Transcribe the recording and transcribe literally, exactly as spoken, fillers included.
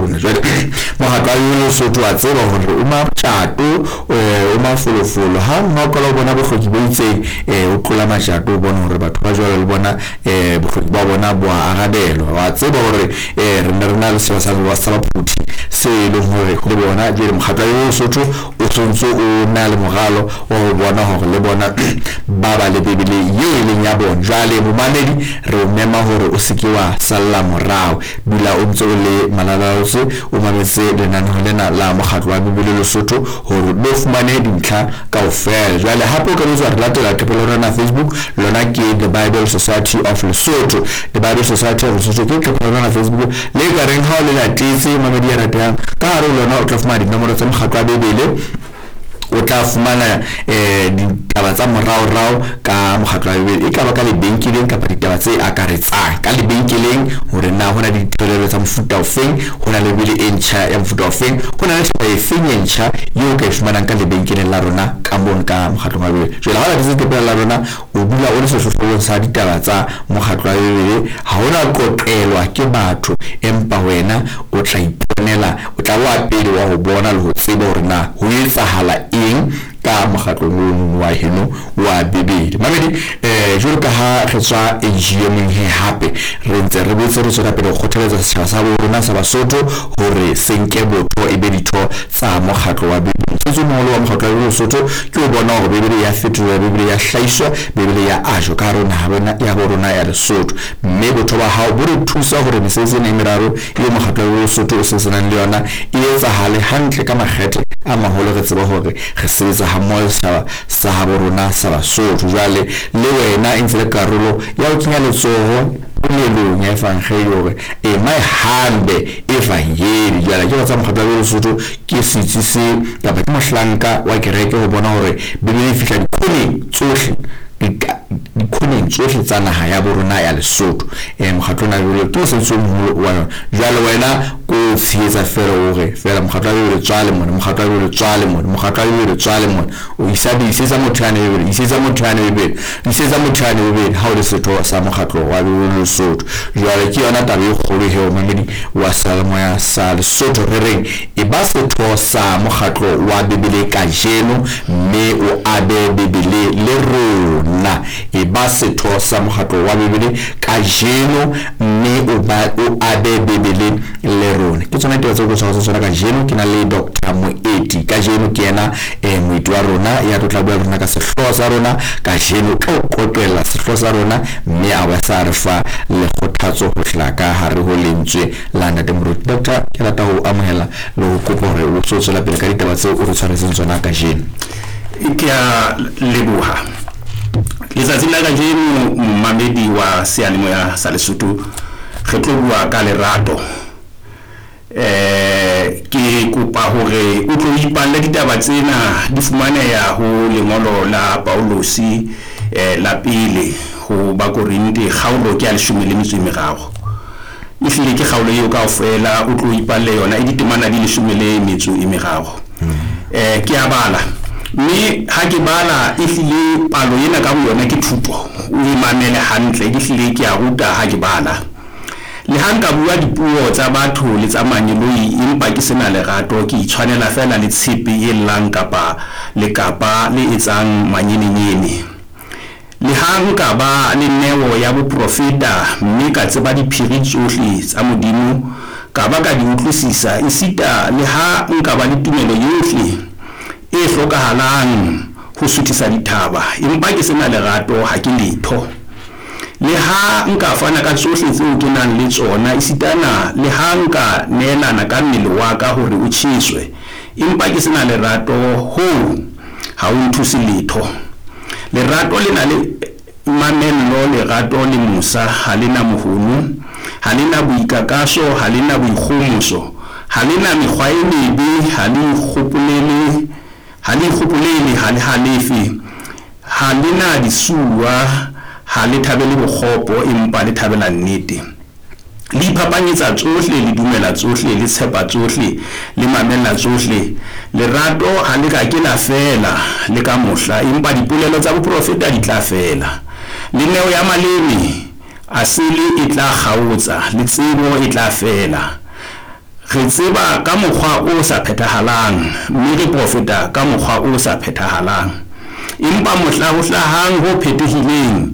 rona jwale mogatlo wa Lesotho wa tseba hore o matjato o mafolofolo ha nna ka lo bona bohloki bo itseng o tlola matjato o bona hore batho ba jwale le bona bohloki ba bona bo aradelwa wa tseba hore re nna rena le seba sa baphuthi se le hore le bona jwale mogatlo wa Lesotho o tsontso o na le mogalo o bona hore le bona ba ba le bebele ye le nya bona jwale momamedi re o mema hore o seke wa salla morao dula o ntse le malalaose o mametse lenane ho lena la mogatlo wa bebele Lesotho hore lo fumane dintlha kaofela jwale hape o ka tswa re latela tepelo rona Facebook lona ke the Bible Society of Lesotho the Bible Society of Lesotho ke tepelo rona Facebook le ka reng ha o le latetse mamedi ya ratang ka hare lona o tla fumana dinomoro tsa mogatlo wa bebele o tla fumana eh ditaba tsa morao rao ka mogatlo wa bebele e ka ba ka lebenkeleng kapa ditaba tse akaretsang ka lebenkeleng hore na hona le ditirelo tsa mofuta ofeng hona le bile e ntjha ya mofuta ofeng hona le taba e feng e ntjha yo ka fumana ka lebenkeleng la rona ka bon ka mogatlo wa bebele jwale ha re ditaba la rona o dula o le sehlohlolong sa ditaba tsa mogatlo wa bebele ha hona qoqelwa ke batho empa wena o tla iponela o tla wa pele wa ho bona le ho tseba hore na ho etsahala eng ka mogatlo wa heno wa bebele mamedi eh jwalo ka ha re tswa e jemeng he hape re ntse re botse re tswa pele go kgothaletsa setjhaba sa bona sa Basotho hore senke botho e be ditho tsa mogatlo wa bebele tse moholo wa mogatlo wa Lesotho ke o bona hore bebele ya fetola bebele ya hlaiswa bebele ya ajo ka rona ha bona ya bona ya Lesotho mme botho ba hao bo re thusa hore mesebetsi e meraro ile mogatlo wa Lesotho o se senang le yona e etsahale hantle ka makgethe a maholo re tseba hore re sebetsa ha mmoho sa sa habo rona sa Basotho jwale le wena e ntse le karolo ya o kenya letsoho polelong ya evangeli hore e mai hambe evangeli jwale ke tsa mogatlo wa Lesotho ke sitsi se kapa ke mohlanka wa kereke ho bona hore bebele fihla dikone tsohle dikone tsohle tsa naha ya borona ya Lesotho e mogatlo na bebele ke se tsong wa jwale wena ko tshietsa fela hore fela mogatlo wa bebele tswale mona mogatlo wa bebele tswale mona mogatlo wa bebele tswale mona o isabi isetsa motho ya bebele isetsa motho ya bebele isetsa motho ya bebele ha o le setho sa mogatlo wa bebele Lesotho jwale ke yona taba e kgolo he o mamedi wa salmo ya sa Lesotho re reng e ba setho sa mogatlo wa bebele ka jeno mme o abe bebele le rona e ba setho sa mogatlo wa bebele ka jeno mme o ba o abe bebele le rona ke tsona taba tse go tshwara tsona ka jeno ke na le Doctor Moeti ka jeno ke yena eh moeti wa rona ya tla bua rona ka sehloho sa rona ka jeno ka kopela sehloho sa rona mme a ba sa re fa le khothatso ho hla ka hare ho lentswe la ntate moruti Doctor ke rata ho amohela le ho kopa hore o tsotsola pele ka ditaba tse o re tshwaretseng tsona ka jeno ke a leboha letsatsi la ka jeno mamedi wa sealemoya sa Lesotho re tlo bua ka lerato eh ke kopa hore o tlo ipalle ditaba tsena di fumaneha ho lengolo la Paulosi eh la pele ho ba Korinte kgaolo ke a leshome le metso e meraro e hlile ke kgaolo eo kaofela o tlo ipalle yona e ditemana di leshome le metso e meraro eh ke a bala mme ha ke bala e hlile palo ena ka yona ke thuto o imamele hantle ke hlile ke a ruta ha ke bala le ha nka bua dipuo tsa batho le tsa manyeloi empa ke sena lerato ke itshwanela fela le tshepe e lang kapa le kapa le etsang manyenenyene le ha nka ba le neo ya boprofeta mme ka tseba diphiri tsohle tsa modimo ka ba ka di utlwisisa esita le ha nka ba le tumelo yohle e hlokahalang ho suthisa dithaba empa ke sena lerato ha ke letho le ha nka fana ka tsohle tseo ke nang le tsona isitana le ha nka neelana ka mmele wa ka hore o tjheswe empa ke sena lerato ho ha o nthuse letho lerato le na le mamello lerato le musa ha le na moholo ha le na boikakaso ha le na boikgomoso ha le na mekgwa e mebe ha le ikgopolele ha le ikgopolele ha le halefe ha le na disuwa ha le thabele bokgopo empa le thabela nnete le iphapanyetsa tsohle le dumela tsohle le tshepa tsohle le mamela tsohle lerato ha le ka ke la fela le ka mohla empa dipolelo tsa boprofeta di tla fela le neo ya maleme a sele e tla kgaotsa le tsebo e tla fela re tseba ka mokgwa o sa phethahalang mme re profeta ka mokgwa o sa phethahalang empa mohla ho hlahang ho phethehileng